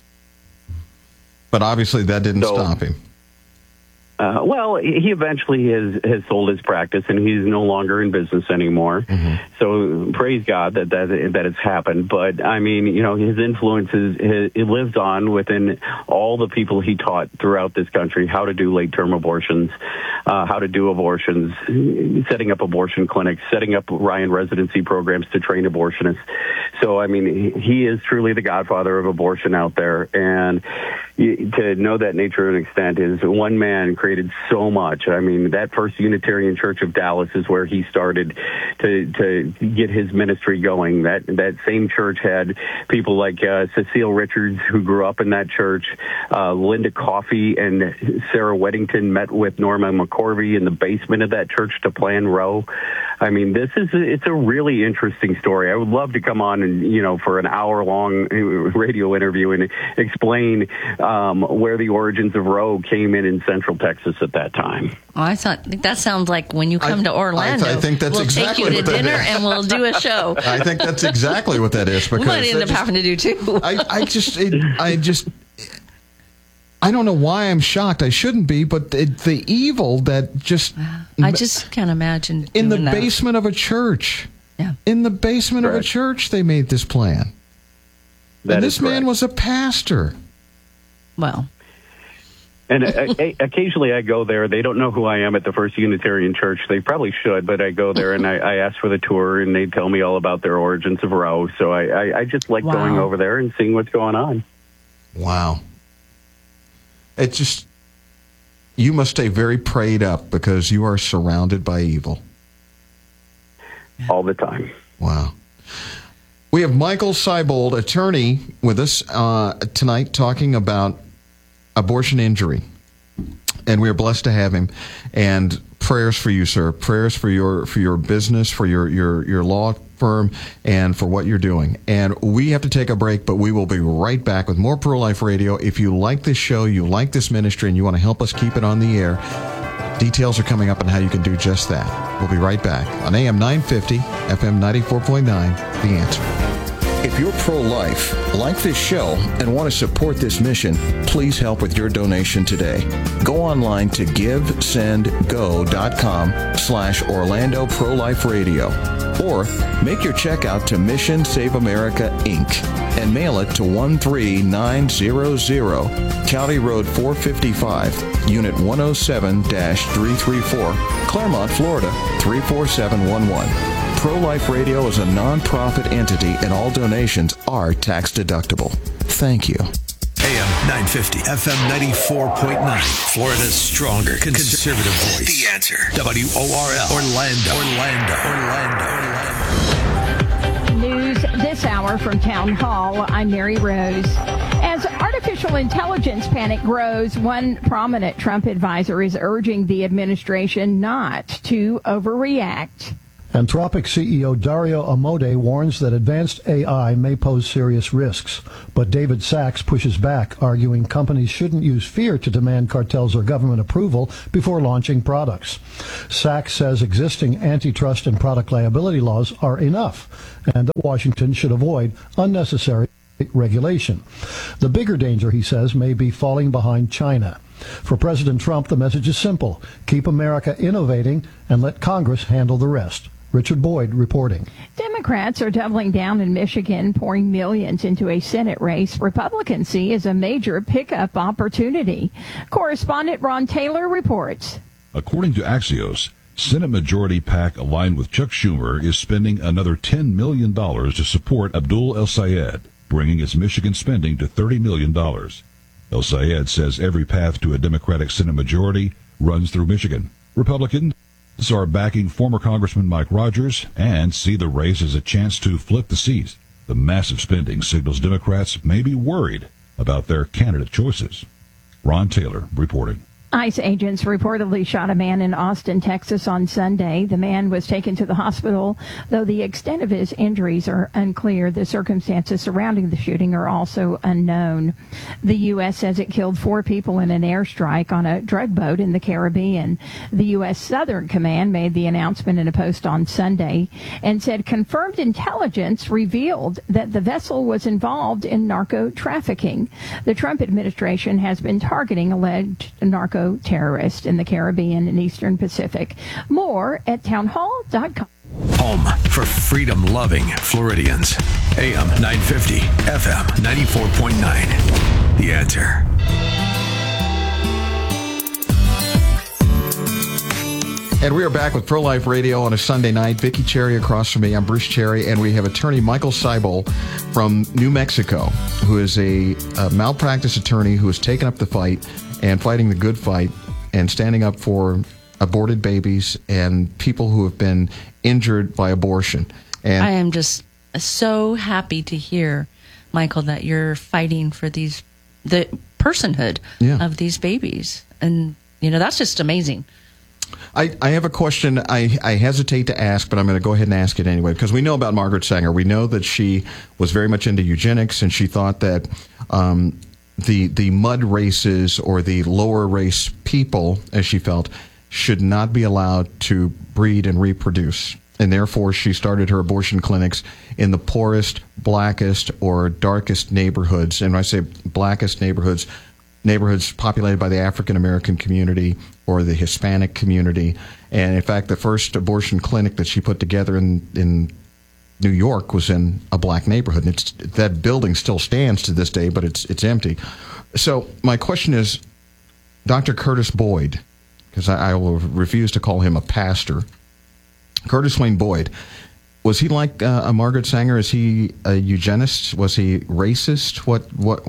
But obviously that didn't so, stop him. Uh, well, he eventually has, has sold his practice, and he's no longer in business anymore. Mm-hmm. So praise God that, that that it's happened. But, I mean, you know, his influence is, his, it lives on within all the people he taught throughout this country how to do late-term abortions, uh, how to do abortions, setting up abortion clinics, setting up Ryan residency programs to train abortionists. So, I mean, he is truly the godfather of abortion out there. And to know that nature and extent is one man created so much. I mean, that First Unitarian Church of Dallas is where he started to to get his ministry going. That that same church had people like uh, Cecile Richards, who grew up in that church. Uh, Linda Coffey and Sarah Weddington met with Norma McCorvey in the basement of that church to plan Roe. I mean, this is a, it's a really interesting story. I would love to come on and, you know, for an hour long radio interview and explain um, where the origins of Roe came in in Central Texas at that time. Oh, I thought that sounds like when you come I, to Orlando. I, I think that's we'll exactly take you to what dinner that is. And we'll do a show. I think that's exactly what that is. Because we might end up just, having to do too. I, I just, it, I just. I don't know why I'm shocked. I shouldn't be, but the, the evil that just... I just can't imagine in the that. basement of a church. Yeah. In the basement Correct. of a church, they made this plan. That and this is man was a pastor. Well... And uh, occasionally I go there. They don't know who I am at the First Unitarian Church. They probably should, but I go there and I, I ask for the tour, and they tell me all about their origins of Roe. So I, I, I just like wow. going over there and seeing what's going on. Wow. It just, you must stay very prayed up because you are surrounded by evil. All the time. Wow. We have Michael Seibold, attorney, with us uh, tonight talking about abortion injury. And we are blessed to have him. And prayers for you, sir. Prayers for your for your business, for your, your, your law firm, and for what you're doing. And we have to take a break, but we will be right back with more Pro-Life Radio. If you like this show, you like this ministry, and you want to help us keep it on the air, details are coming up on how you can do just that. We'll be right back on A M nine fifty, F M ninety-four point nine, The Answer. If you're pro-life, like this show, and want to support this mission, please help with your donation today. Go online to givesendgo.com slash Orlando Pro-Life Radio. Or make your check out to Mission Save America, Incorporated and mail it to one three nine zero zero, County Road four fifty-five, Unit one oh seven dash three thirty-four, Claremont, Florida three four seven one one. Pro-Life Radio is a non-profit entity and all donations are tax deductible. Thank you. A M nine fifty, F M ninety-four point nine, Florida's stronger conservative voice. The Answer. W O R L. Orlando. Orlando. Orlando. Orlando. News this hour from Town Hall. I'm Mary Rose. As artificial intelligence panic grows, one prominent Trump advisor is urging the administration not to overreact. Anthropic C E O Dario Amodei warns that advanced A I may pose serious risks, but David Sachs pushes back, arguing companies shouldn't use fear to demand cartels or government approval before launching products. Sachs says existing antitrust and product liability laws are enough, and that Washington should avoid unnecessary regulation. The bigger danger, he says, may be falling behind China. For President Trump, the message is simple: keep America innovating and let Congress handle the rest. Richard Boyd reporting. Democrats are doubling down in Michigan, pouring millions into a Senate race Republicans see as a major pickup opportunity. Correspondent Ron Taylor reports. According to Axios, Senate Majority PAC aligned with Chuck Schumer is spending another ten million dollars to support Abdul El-Sayed, bringing its Michigan spending to thirty million dollars. El-Sayed says every path to a Democratic Senate majority runs through Michigan. Republicans are backing former Congressman Mike Rogers and see the race as a chance to flip the seat. The massive spending signals Democrats may be worried about their candidate choices. Ron Taylor reporting. ICE agents reportedly shot a man in Austin, Texas on Sunday. The man was taken to the hospital, though the extent of his injuries are unclear. The circumstances surrounding the shooting are also unknown. The U S says it killed four people in an airstrike on a drug boat in the Caribbean. The U S Southern Command made the announcement in a post on Sunday and said confirmed intelligence revealed that the vessel was involved in narco trafficking. The Trump administration has been targeting alleged narco terrorists in the Caribbean and Eastern Pacific. More at townhall dot com. Home for freedom-loving Floridians. A M nine fifty, F M ninety-four point nine. The Answer. And we are back with Pro-Life Radio on a Sunday night. Vicki Cherry across from me. I'm Bruce Cherry, and we have attorney Michael Seibel from New Mexico, who is a, a malpractice attorney who has taken up the fight and fighting the good fight and standing up for aborted babies and people who have been injured by abortion. And I am just so happy to hear, Michael, that you're fighting for these the personhood yeah. of these babies. And, you know, that's just amazing. I, I have a question I, I hesitate to ask, but I'm going to go ahead and ask it anyway, because we know about Margaret Sanger. We know that she was very much into eugenics, and she thought that um, the the mud races or the lower race people, as she felt, should not be allowed to breed and reproduce. And therefore, she started her abortion clinics in the poorest, blackest, or darkest neighborhoods. And when I say blackest neighborhoods, neighborhoods populated by the African American community or the Hispanic community. And in fact, the first abortion clinic that she put together in, in New York was in a black neighborhood. And it's, that building still stands to this day, but it's it's empty. So my question is, Doctor Curtis Boyd, because I, I will refuse to call him a pastor, Curtis Wayne Boyd, was he like uh, a Margaret Sanger? Is he a eugenist? Was he racist? What what?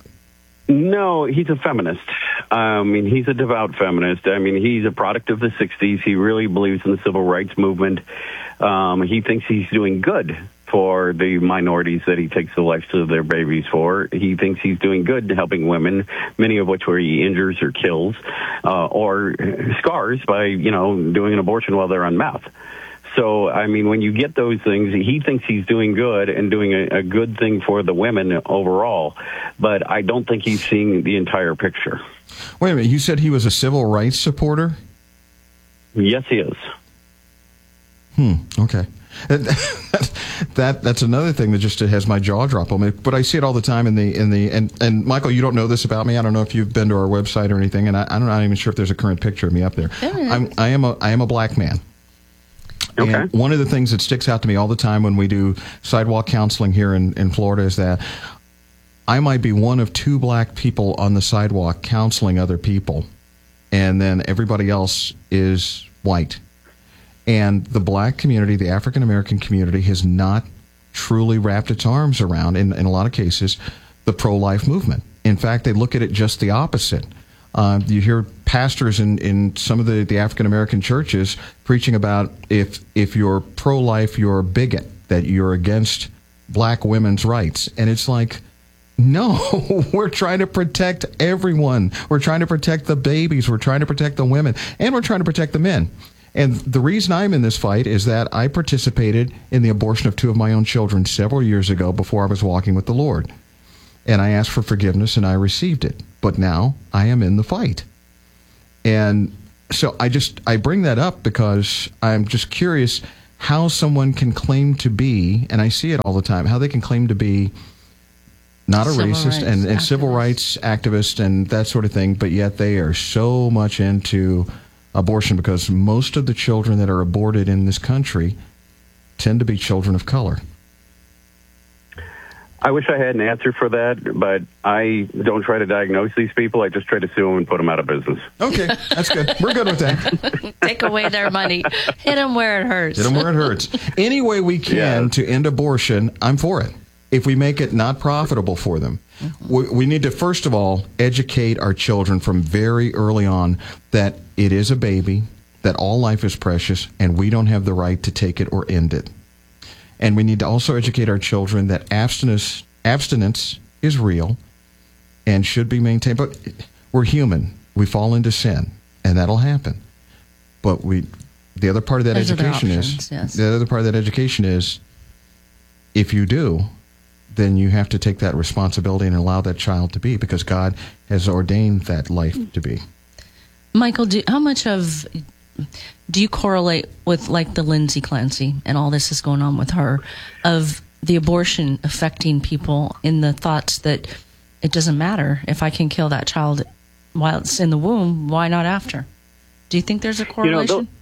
No, he's a feminist. I mean, he's a devout feminist. I mean, he's a product of the sixties. He really believes in the civil rights movement. Um, he thinks he's doing good for the minorities that he takes the lives of their babies for. He thinks he's doing good helping women, many of which where he injures or kills uh, or scars by, you know, doing an abortion while they're on meth. So, I mean, when you get those things, he thinks he's doing good and doing a, a good thing for the women overall. But I don't think he's seeing the entire picture. Wait a minute. You said he was a civil rights supporter? Yes, he is. Hmm. Okay. that that's another thing that just has my jaw drop on me. But I see it all the time in the in the and and Michael, you don't know this about me. I don't know if you've been to our website or anything, and I, I'm not even sure if there's a current picture of me up there. I'm, I am a I am a black man. Okay. And one of the things that sticks out to me all the time when we do sidewalk counseling here in, in Florida is that I might be one of two black people on the sidewalk counseling other people, and then everybody else is white. And the black community, the African American community, has not truly wrapped its arms around, in, in a lot of cases, the pro-life movement. In fact, they look at it just the opposite. Uh, you hear pastors in, in some of the, the African American churches preaching about if if you're pro-life, you're a bigot, that you're against black women's rights. And it's like, no, we're trying to protect everyone. We're trying to protect the babies. We're trying to protect the women. And we're trying to protect the men. And the reason I'm in this fight is that I participated in the abortion of two of my own children several years ago before I was walking with the Lord. And I asked for forgiveness, and I received it. But now I am in the fight. And so I just, I bring that up because I'm just curious how someone can claim to be, and I see it all the time, how they can claim to be not a civil racist and, and civil rights activist and that sort of thing, but yet they are so much into abortion, because most of the children that are aborted in this country tend to be children of color. I wish I had an answer for that, but I don't try to diagnose these people. I just try to sue them and put them out of business. Okay, that's good. We're good with that. Take away their money. Hit them where it hurts. Hit them where it hurts. Any way we can yeah. to end abortion, I'm for it. If we make it not profitable for them. Mm-hmm. We, we need to, first of all, educate our children from very early on that it is a baby, that all life is precious, and we don't have the right to take it or end it. And we need to also educate our children that abstinence, abstinence is real and should be maintained. But we're human. We fall into sin, and that'll happen. But we, the other part of that Those education options, is, yes. the other part of that education is, if you do, then you have to take that responsibility and allow that child to be, because God has ordained that life to be. Michael, do, how much of do you correlate with, like, the Lindsay Clancy and all this is going on with her, of the abortion affecting people in the thoughts that it doesn't matter if I can kill that child while it's in the womb, why not after? Do you think there's a correlation? You know,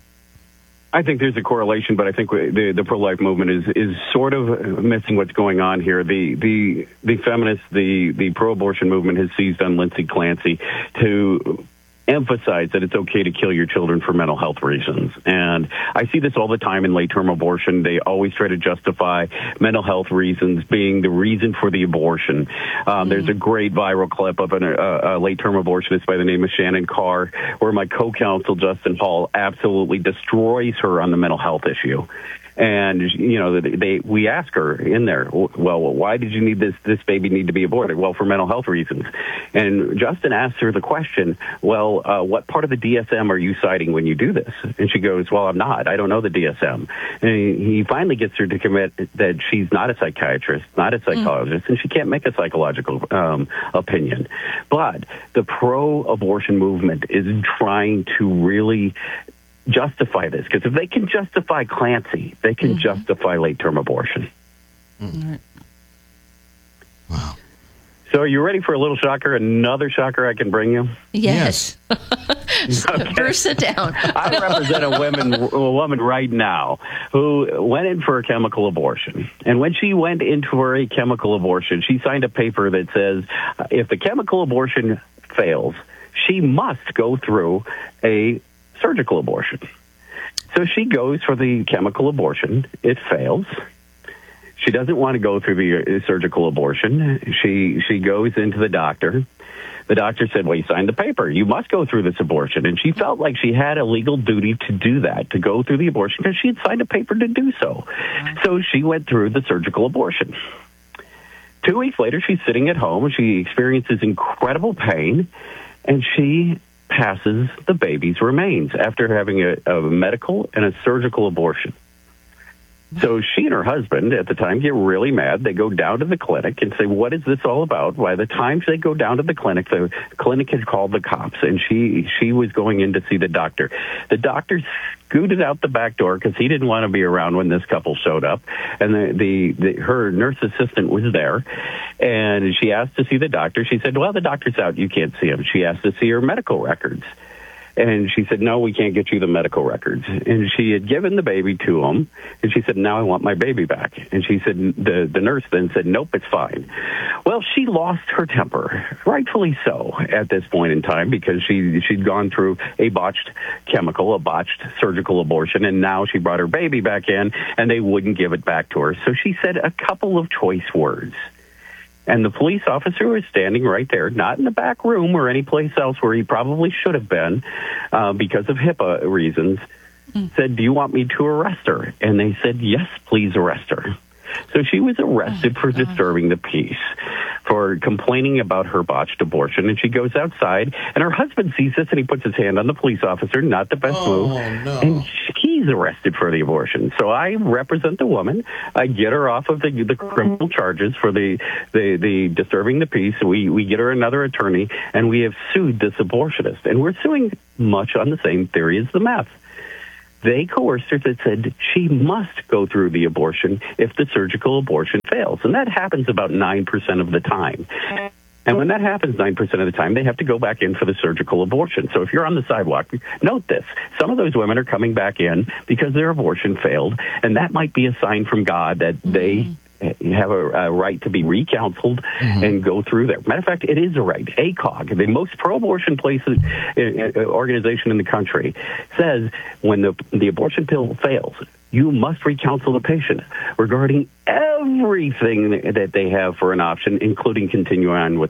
I think there's a correlation, but I think the, the pro-life movement is, is sort of missing what's going on here. The the the feminists, the, the pro-abortion movement has seized on Lindsay Clancy to emphasize that it's okay to kill your children for mental health reasons. And I see this all the time in late-term abortion. They always try to justify mental health reasons being the reason for the abortion. Um, mm-hmm. There's a great viral clip of an, uh, a late-term abortionist by the name of Shannon Carr, where my co-counsel, Justin Hall, absolutely destroys her on the mental health issue. And, you know, they we ask her in there, well, why did you need this, this baby need to be aborted? Well, for mental health reasons. And Justin asks her the question, well, uh, what part of the D S M are you citing when you do this? And she goes, well, I'm not. I don't know the D S M. And he finally gets her to commit that she's not a psychiatrist, not a psychologist, mm. and she can't make a psychological um, opinion. But the pro-abortion movement is trying to really justify this, because if they can justify Clancy, they can mm-hmm. justify late-term abortion. Mm. Wow. So are you ready for a little shocker, another shocker I can bring you? Yes. yes. Okay. Bruce, sit down. I represent a woman, a woman right now who went in for a chemical abortion. And when she went in for a chemical abortion, she signed a paper that says if the chemical abortion fails, she must go through a surgical abortion. So she goes for the chemical abortion. It fails. She doesn't want to go through the surgical abortion. She she goes into the doctor. The doctor said, well, you signed the paper. You must go through this abortion. And she felt like she had a legal duty to do that, to go through the abortion, because she had signed a paper to do so. So she went through the surgical abortion. Two weeks later, she's sitting at home. She experiences incredible pain, and she passes the baby's remains after having a, a medical and a surgical abortion. So she and her husband at the time get really mad. They go down to the clinic and say, what is this all about? By the time they go down to the clinic, the clinic had called the cops, and she she was going in to see the doctor. The doctor scooted out the back door because he didn't want to be around when this couple showed up. And the, the, the her nurse assistant was there, and she asked to see the doctor. She said, well, the doctor's out. You can't see him. She asked to see her medical records. And she said, no, we can't get you the medical records. And she had given the baby to him. And she said, now I want my baby back. And she said, the, the nurse then said, nope, it's fine. Well, she lost her temper, rightfully so, at this point in time, because she, she'd gone through a botched chemical, a botched surgical abortion, and now she brought her baby back in, and they wouldn't give it back to her. So she said a couple of choice words. And the police officer was standing right there, not in the back room or any place else where he probably should have been uh, because of HIPAA reasons, mm. said, do you want me to arrest her? And they said, yes, please arrest her. So she was arrested oh, for God. disturbing the peace, for complaining about her botched abortion. And she goes outside, and her husband sees this, and he puts his hand on the police officer, not the best oh, move. No. And he's arrested for the abortion. So I represent the woman. I get her off of the, the criminal charges for the, the, the disturbing the peace. We, we get her another attorney, and we have sued this abortionist. And we're suing much on the same theory as the meth. They coerced her that said she must go through the abortion if the surgical abortion fails. And that happens about nine percent of the time. And when that happens nine percent of the time, they have to go back in for the surgical abortion. So if you're on the sidewalk, note this. Some of those women are coming back in because their abortion failed. And that might be a sign from God that they have a, a right to be recounseled mm-hmm. and go through there. Matter of fact, it is a right. A C O G, the most pro-abortion places, uh, organization in the country, says when the, the abortion pill fails, you must recounsel the patient regarding everything that they have for an option, including continuing on with